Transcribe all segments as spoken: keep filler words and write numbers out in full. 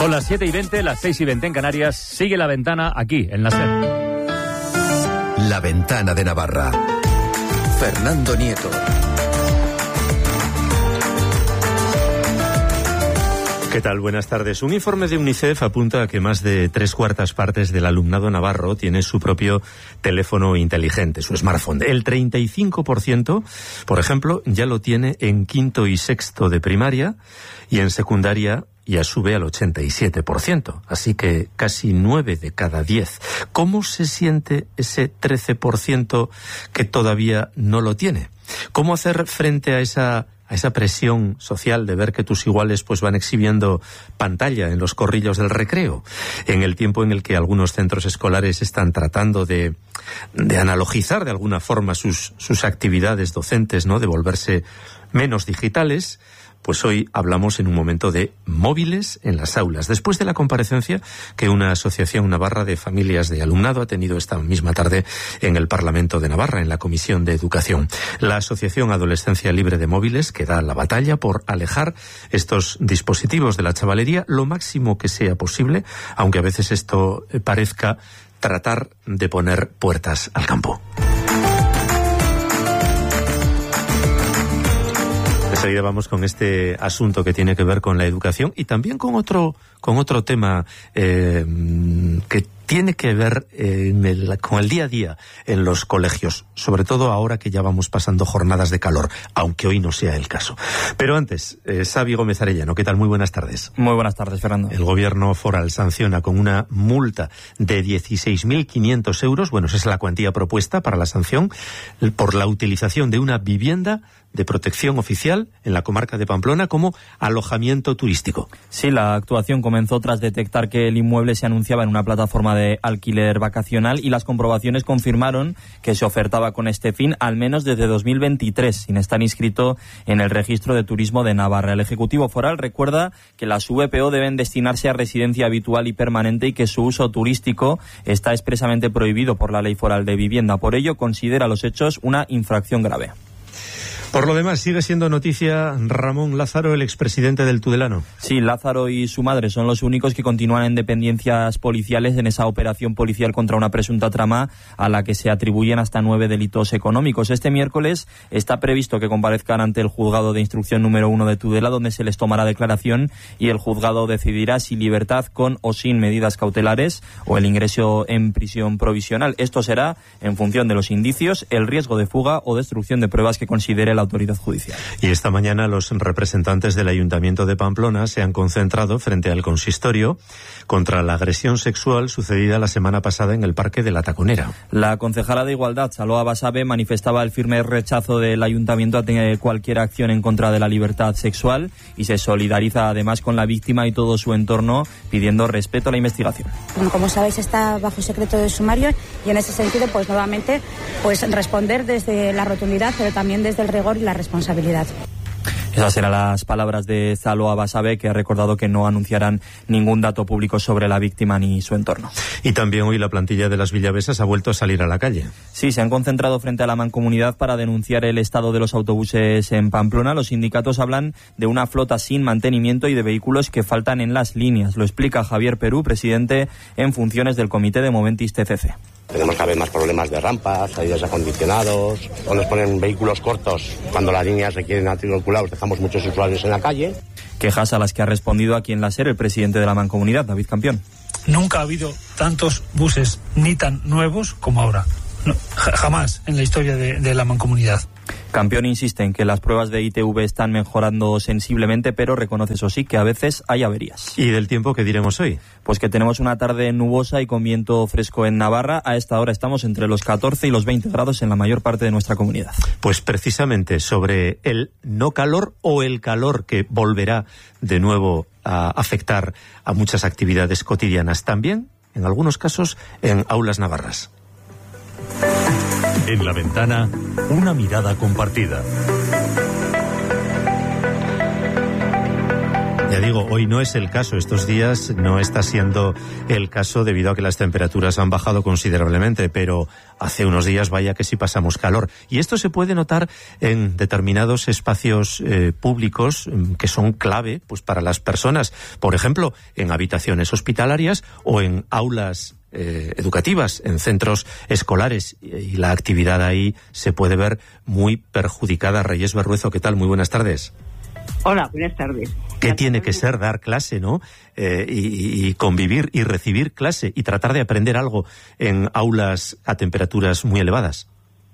Son las siete y veinte, las seis y veinte en Canarias. Sigue La Ventana aquí, en la SER. La Ventana de Navarra. Fernando Nieto. ¿Qué tal? Buenas tardes. Un informe de UNICEF apunta a que más de tres cuartas partes del alumnado navarro tiene su propio teléfono inteligente, su smartphone. El treinta y cinco por ciento, por ejemplo, ya lo tiene en quinto y sexto de primaria, y en secundaria ya sube al ochenta y siete por ciento. Así que casi nueve de cada diez. ¿Cómo se siente ese trece por ciento que todavía no lo tiene? ¿Cómo hacer frente a esa a esa presión social de ver que tus iguales pues van exhibiendo pantalla en los corrillos del recreo, en el tiempo en el que algunos centros escolares están tratando de, de analogizar de alguna forma sus, sus actividades docentes, ¿no?, de volverse menos digitales? Pues hoy hablamos en un momento de móviles en las aulas, después de la comparecencia que una asociación navarra de familias de alumnado ha tenido esta misma tarde en el Parlamento de Navarra, en la Comisión de Educación. La Asociación Adolescencia Libre de Móviles, que da la batalla por alejar estos dispositivos de la chavalería lo máximo que sea posible, aunque a veces esto parezca tratar de poner puertas al campo. Enseguida vamos con este asunto que tiene que ver con la educación y también con otro con otro tema eh, que tiene que ver eh, en el, con el día a día en los colegios, sobre todo ahora que ya vamos pasando jornadas de calor, aunque hoy no sea el caso. Pero antes, eh, Xavi Gómez Arellano, ¿qué tal? Muy buenas tardes. Muy buenas tardes, Fernando. El gobierno foral sanciona con una multa de dieciséis mil quinientos euros, bueno, esa es la cuantía propuesta para la sanción, por la utilización de una vivienda de protección oficial en la comarca de Pamplona como alojamiento turístico. Sí, la actuación comenzó tras detectar que el inmueble se anunciaba en una plataforma de alquiler vacacional y las comprobaciones confirmaron que se ofertaba con este fin al menos desde dos mil veintitrés, sin estar inscrito en el registro de turismo de Navarra. El Ejecutivo Foral recuerda que las V P O deben destinarse a residencia habitual y permanente y que su uso turístico está expresamente prohibido por la Ley Foral de Vivienda. Por ello, considera los hechos una infracción grave. Por lo demás, sigue siendo noticia Ramón Lázaro, el expresidente del Tudelano. Sí, Lázaro y su madre son los únicos que continúan en dependencias policiales en esa operación policial contra una presunta trama a la que se atribuyen hasta nueve delitos económicos. Este miércoles está previsto que comparezcan ante el juzgado de instrucción número uno de Tudela, donde se les tomará declaración y el juzgado decidirá si libertad con o sin medidas cautelares o el ingreso en prisión provisional. Esto será en función de los indicios, el riesgo de fuga o destrucción de pruebas que considere la autoridad judicial. Y esta mañana los representantes del Ayuntamiento de Pamplona se han concentrado frente al consistorio contra la agresión sexual sucedida la semana pasada en el Parque de la Taconera. La concejala de Igualdad, Saloa Basabe, manifestaba el firme rechazo del Ayuntamiento a tener cualquier acción en contra de la libertad sexual y se solidariza además con la víctima y todo su entorno, pidiendo respeto a la investigación. Bueno, como sabéis, está bajo secreto de sumario y en ese sentido, pues nuevamente, pues responder desde la rotundidad, pero también desde el rigor y la responsabilidad. Esas eran las palabras de Saloa Basabe, que ha recordado que no anunciarán ningún dato público sobre la víctima ni su entorno. Y también hoy la plantilla de las Villavesas ha vuelto a salir a la calle. Sí, se han concentrado frente a la Mancomunidad para denunciar el estado de los autobuses en Pamplona. Los sindicatos hablan de una flota sin mantenimiento y de vehículos que faltan en las líneas. Lo explica Javier Perú, presidente en funciones del Comité de Momentis T C C. Tenemos cada vez más problemas de rampas, aires acondicionados, o nos ponen vehículos cortos cuando las líneas requieren matriculados, dejamos muchos usuarios en la calle. Quejas a las que ha respondido aquí en la SER el presidente de la Mancomunidad, David Campión. Nunca ha habido tantos buses ni tan nuevos como ahora. No, jamás en la historia de, de la Mancomunidad. Campión insiste en que las pruebas de I T V están mejorando sensiblemente, pero reconoce, eso sí, que a veces hay averías. ¿Y del tiempo qué diremos hoy? Pues que tenemos una tarde nubosa y con viento fresco en Navarra. A esta hora estamos entre los catorce y los veinte grados en la mayor parte de nuestra comunidad. Pues precisamente sobre el no calor o el calor que volverá de nuevo a afectar a muchas actividades cotidianas, también, en algunos casos, en aulas navarras. En La Ventana, una mirada compartida. Ya digo, hoy no es el caso, estos días no está siendo el caso debido a que las temperaturas han bajado considerablemente, pero hace unos días vaya que sí pasamos calor. Y esto se puede notar en determinados espacios eh, públicos que son clave pues para las personas, por ejemplo, en habitaciones hospitalarias o en aulas eh, educativas, en centros escolares, y la actividad ahí se puede ver muy perjudicada. Reyes Berruezo, ¿qué tal? Muy buenas tardes. Hola, buenas tardes. ¿Qué tiene que ser dar clase, no? Eh, y, y convivir y recibir clase y tratar de aprender algo en aulas a temperaturas muy elevadas.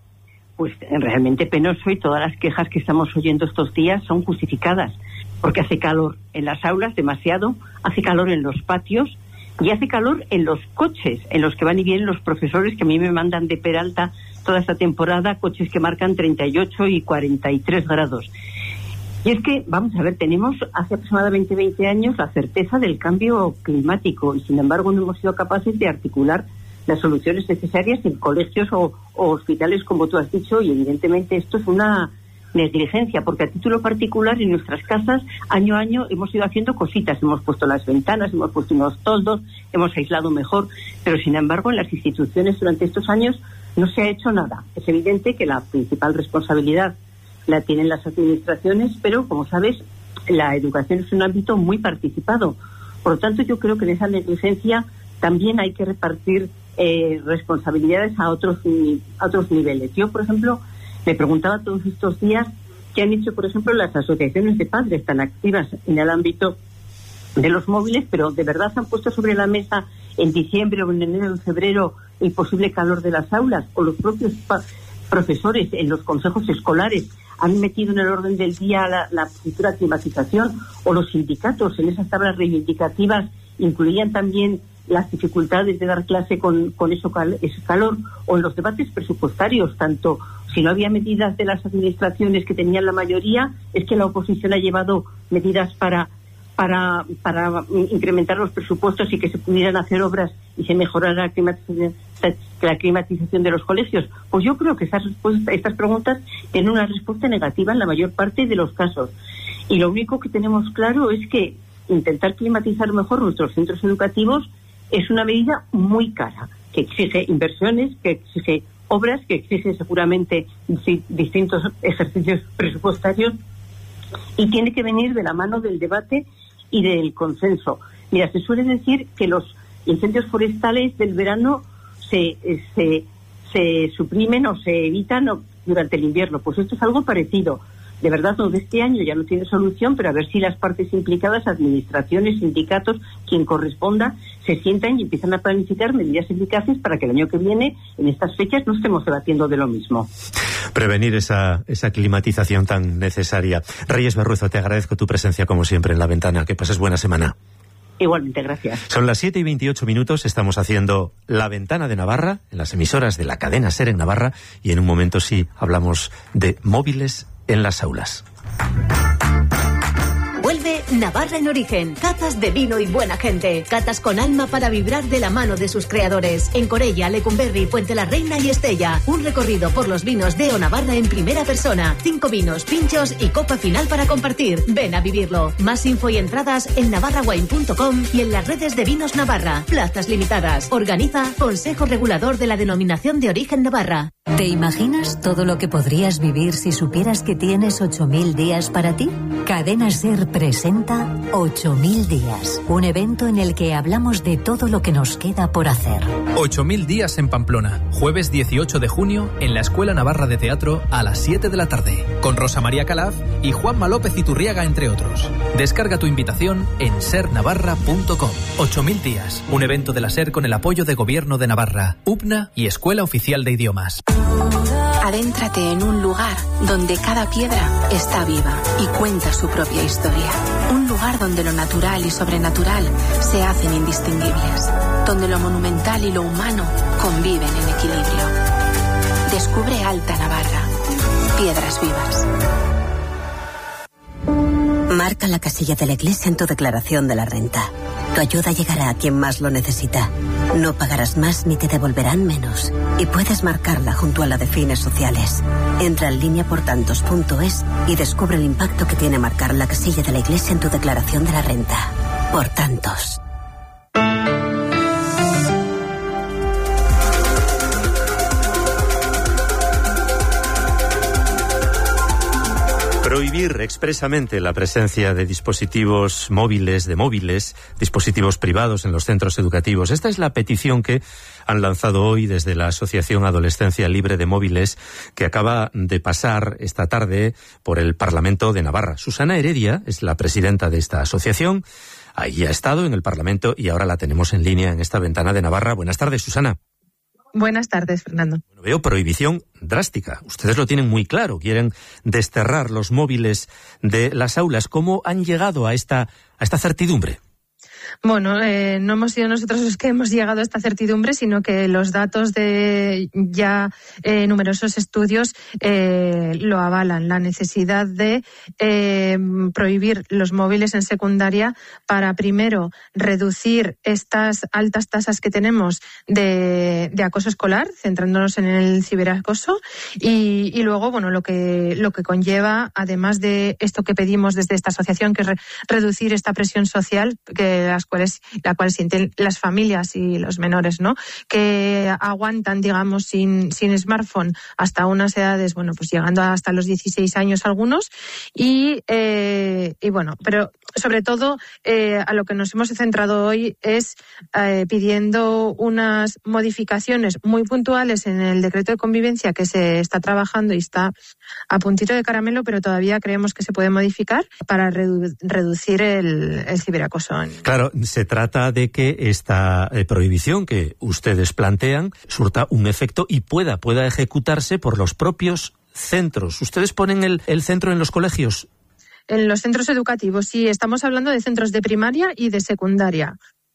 Pues realmente penoso, y todas las quejas que estamos oyendo estos días son justificadas, porque hace calor en las aulas demasiado, hace calor en los patios y hace calor en los coches en los que van y vienen los profesores, que a mí me mandan de Peralta toda esta temporada, coches que marcan treinta y ocho y cuarenta y tres grados. Y es que, vamos a ver, tenemos hace aproximadamente veinte años la certeza del cambio climático y, sin embargo, no hemos sido capaces de articular las soluciones necesarias en colegios o, o hospitales, como tú has dicho, y evidentemente esto es una negligencia, porque a título particular en nuestras casas, año a año, hemos ido haciendo cositas, hemos puesto las ventanas, hemos puesto unos toldos, hemos aislado mejor, pero, sin embargo, en las instituciones durante estos años no se ha hecho nada. Es evidente que la principal responsabilidad la tienen las administraciones, pero, como sabes, la educación es un ámbito muy participado. Por lo tanto, yo creo que en esa negligencia también hay que repartir eh, responsabilidades a otros, a otros niveles. Yo, por ejemplo, me preguntaba todos estos días qué han hecho, por ejemplo, las asociaciones de padres tan activas en el ámbito de los móviles, pero ¿de verdad han puesto sobre la mesa en diciembre o en enero o en febrero el posible calor de las aulas? O los propios pa- profesores en los consejos escolares han metido en el orden del día la, la futura climatización, o los sindicatos en esas tablas reivindicativas incluían también las dificultades de dar clase con, con eso cal, ese calor, o en los debates presupuestarios, tanto si no había medidas de las administraciones que tenían la mayoría, es que la oposición ha llevado medidas para para para incrementar los presupuestos y que se pudieran hacer obras y se mejorara la climatización, la climatización de los colegios. Pues yo creo que estas, estas preguntas tienen una respuesta negativa en la mayor parte de los casos. Y lo único que tenemos claro es que intentar climatizar mejor nuestros centros educativos es una medida muy cara, que exige inversiones, que exige obras, que exige seguramente distintos ejercicios presupuestarios, y tiene que venir de la mano del debate y del consenso. Mira, se suele decir que los incendios forestales del verano se, se, se suprimen o se evitan durante el invierno. Pues esto es algo parecido. De verdad, lo de este año ya no tiene solución, pero a ver si las partes implicadas, administraciones, sindicatos, quien corresponda, se sientan y empiezan a planificar medidas eficaces para que el año que viene, en estas fechas, no estemos debatiendo de lo mismo. Prevenir esa, esa climatización tan necesaria. Reyes Berruezo, te agradezco tu presencia como siempre en La Ventana. Que pases buena semana. Igualmente, gracias. Son las siete y veintiocho minutos, estamos haciendo La Ventana de Navarra, en las emisoras de la cadena SER en Navarra, y en un momento sí hablamos de móviles en las aulas. Vuelve Navarra en Origen. Catas de vino y buena gente. Catas con alma para vibrar de la mano de sus creadores. En Corella, Lecumberri, Puente la Reina y Estella. Un recorrido por los vinos de O Navarra en primera persona. Cinco vinos, pinchos y copa final para compartir. Ven a vivirlo. Más info y entradas en navarra wine punto com y en las redes de Vinos Navarra. Plazas limitadas. Organiza Consejo Regulador de la Denominación de Origen Navarra. ¿Te imaginas todo lo que podrías vivir si supieras que tienes ocho mil días para ti? Cadena SER presenta ocho mil días, un evento en el que hablamos de todo lo que nos queda por hacer. ocho mil días en Pamplona, jueves dieciocho de junio en la Escuela Navarra de Teatro a las siete de la tarde, con Rosa María Calaf y Juanma López Iturriaga, entre otros. Descarga tu invitación en ser navarra punto com. ocho mil días, un evento de la SER con el apoyo de Gobierno de Navarra, U P N A y Escuela Oficial de Idiomas. Adéntrate en un lugar donde cada piedra está viva y cuenta su propia historia. Un lugar donde lo natural y sobrenatural se hacen indistinguibles. Donde lo monumental y lo humano conviven en equilibrio. Descubre Alta Navarra. Piedras vivas. Marca la casilla de la iglesia en tu declaración de la renta. Tu ayuda llegará a quien más lo necesita. No pagarás más ni te devolverán menos. Y puedes marcarla junto a la de fines sociales. Entra en línea por tantos punto es y descubre el impacto que tiene marcar la casilla de la Iglesia en tu declaración de la renta. Por tantos. Prohibir expresamente la presencia de dispositivos móviles, de móviles, dispositivos privados en los centros educativos. Esta es la petición que han lanzado hoy desde la Asociación Adolescencia Libre de Móviles, que acaba de pasar esta tarde por el Parlamento de Navarra. Susana Heredia es la presidenta de esta asociación. Ahí ha estado en el Parlamento y ahora la tenemos en línea en esta ventana de Navarra. Buenas tardes, Susana. Buenas tardes, Fernando. Bueno, veo prohibición drástica. Ustedes lo tienen muy claro. Quieren desterrar los móviles de las aulas. ¿Cómo han llegado a esta, a esta certidumbre? Bueno, eh, no hemos sido nosotros los que hemos llegado a esta certidumbre, sino que los datos de ya eh, numerosos estudios eh, lo avalan. La necesidad de eh, prohibir los móviles en secundaria para, primero, reducir estas altas tasas que tenemos de, de acoso escolar, centrándonos en el ciberacoso, y, y luego, bueno, lo que, lo que conlleva, además de esto que pedimos desde esta asociación, que es re, reducir esta presión social que las cuales, la cual sienten las familias y los menores, ¿no? Que aguantan, digamos, sin, sin smartphone hasta unas edades, bueno, pues llegando hasta los dieciséis años algunos. Y, eh, y bueno, pero sobre todo eh, a lo que nos hemos centrado hoy es eh, pidiendo unas modificaciones muy puntuales en el decreto de convivencia que se está trabajando y está a puntito de caramelo, pero todavía creemos que se puede modificar para redu- reducir el, el ciberacoso. Claro, se trata de que esta eh, prohibición que ustedes plantean surta un efecto y pueda, pueda ejecutarse por los propios centros. ¿Ustedes ponen el, el centro en los colegios? En los centros educativos, sí. Estamos hablando de centros de primaria y de secundaria.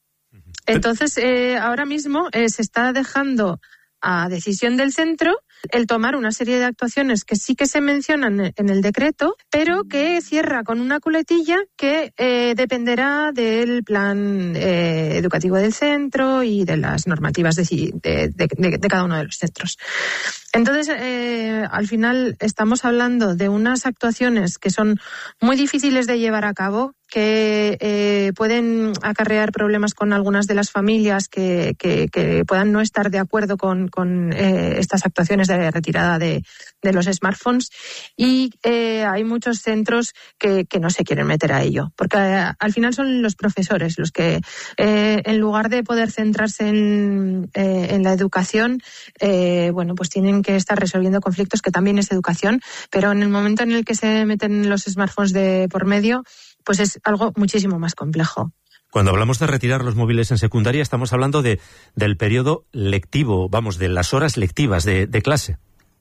Entonces, eh, ahora mismo eh, se está dejando a decisión del centro el tomar una serie de actuaciones que sí que se mencionan en el decreto, pero que cierra con una culetilla que eh, dependerá del plan eh, educativo del centro y de las normativas de, de, de, de cada uno de los centros. Entonces, eh, al final estamos hablando de unas actuaciones que son muy difíciles de llevar a cabo, que eh, pueden acarrear problemas con algunas de las familias que, que, que puedan no estar de acuerdo con, con eh, estas actuaciones de retirada de, de los smartphones, y eh, hay muchos centros que, que no se quieren meter a ello, porque eh, al final son los profesores los que, eh, en lugar de poder centrarse en, eh, en la educación, eh, bueno, pues tienen que estar resolviendo conflictos, que también es educación, pero en el momento en el que se meten los smartphones de por medio, pues es algo muchísimo más complejo. Cuando hablamos de retirar los móviles en secundaria, estamos hablando de del periodo lectivo, vamos, de las horas lectivas de, de clase.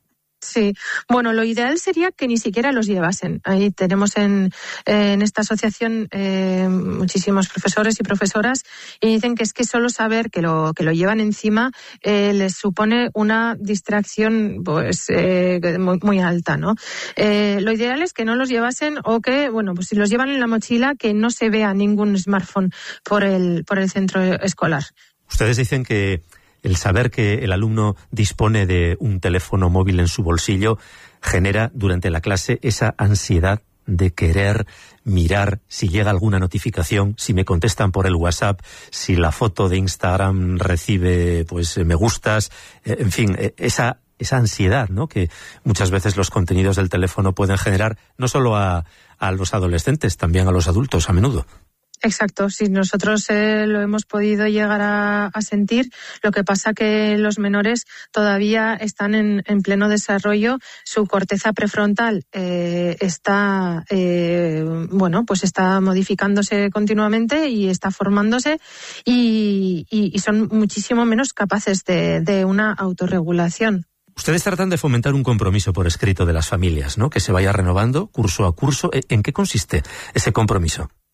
Sí, bueno, lo ideal sería que ni siquiera los llevasen. Ahí tenemos en, en esta asociación eh, muchísimos profesores y profesoras, y dicen que es que solo saber que lo que lo llevan encima eh, les supone una distracción pues eh, muy, muy alta, ¿no? Eh, lo ideal es que no los llevasen, o que, bueno, pues si los llevan en la mochila, que no se vea ningún smartphone por el por el centro escolar. Ustedes dicen que el saber que el alumno dispone de un teléfono móvil en su bolsillo genera durante la clase esa ansiedad de querer mirar si llega alguna notificación, si me contestan por el WhatsApp, si la foto de Instagram recibe pues me gustas, eh, en fin, eh, esa esa ansiedad, ¿no?, que muchas veces los contenidos del teléfono pueden generar no solo a, a los adolescentes, también a los adultos a menudo. Exacto, sí, nosotros eh, lo hemos podido llegar a, a sentir. Lo que pasa que los menores todavía están en, en pleno desarrollo. Su corteza prefrontal eh, está, eh, bueno, pues está modificándose continuamente y está formándose, y, y, y son muchísimo menos capaces de, de una autorregulación. Ustedes tratan de fomentar un compromiso por escrito de las familias, ¿no?, que se vaya renovando curso a curso. ¿En qué consiste ese compromiso?